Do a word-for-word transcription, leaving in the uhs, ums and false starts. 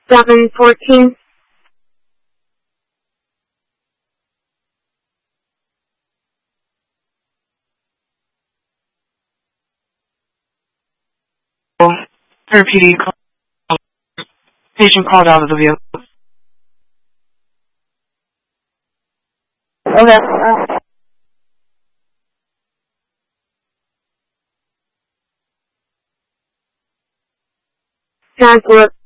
seven fourteen. Her P D call, patient called out of the vehicle. Okay. Uh, Transport